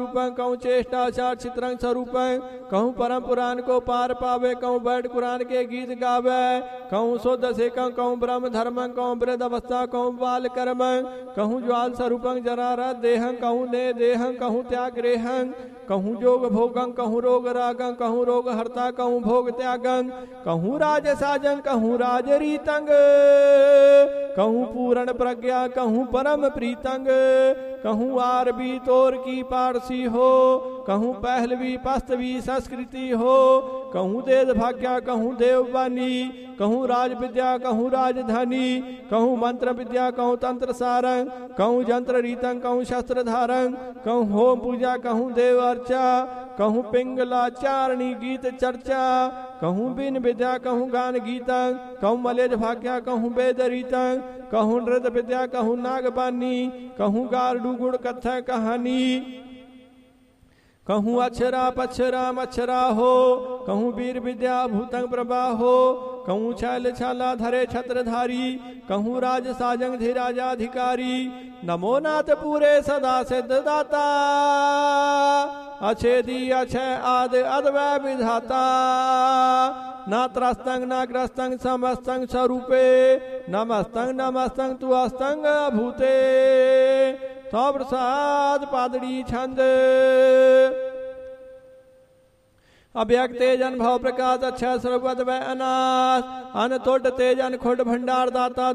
रूपं कहूँ चेष्टाचार चित्रंग स्वरूपं कहूँ परम पुराण को पार पावे कहूँ बैठ कुरान के गीत गावे कहूँ शुद्ध से कहूँ ब्रह्म धर्मं कहूँ वृद्ध अवस्था कहूँ बाल कर्म कहूँ ज्वाल स्वरूपं जरार देहं कहूँ ने देहं कहूँ त्याग रेहं कहूँ जोग भोगं कहूँ रोग रागं कहूँ रोग हरता कहूँ भोग त्यागं कहूँ राज साजं कहूँ राज रीतंग कहूँ पूर्ण प्रज्ञा कहूँ परम प्रीतंग कहूँ आरबी तोर की पारसी हो कहूँ पहलवी पस्तवी संस्कृति हो कहूँ देव भाग्या कहूँ देववानी कहूँ राज विद्या कहूँ राजधानी कहूँ मंत्र विद्या कहूँ तंत्र सारंग कहूँ जंत्र रीतंग कहूँ शस्त्र धारंग कहूँ होम पूजा कहूँ देव अर्चा कहूँ पिंगलाचारणी गीत चर्चा कहूँ बिन विद्या कहूँ गान गीतंग कहूँ मलेज भाग्या कहूँ वेद रीतंग कहूँ नृत्य विद्या कहूँ नागबानी कहूँ गारडू गुण कथा कहानी कहूँ अक्षरा पक्षरा मच्छरा हो कहूँ वीर विद्या भूतंग प्रभा हो कहूँ छैल छाला धरे छत्रधारी कहूँ राज साजंग धीराजाधिकारी नमो नाथ पूरे सदा सिद्ध दाता अछेदी अक्षय आदि अद्वै विधाता न त्रस्तंग न ग्रस्तंग समस्तंग स्वरूपे नमस्तंग नमस्तंग तु अस्तंग भूते प्रसाद पादड़ी छंद अव्यक्त तेजन भव प्रकाश अक्षय सर्वद वै अनाथ अन तोट तेजन खुट भंडार दाता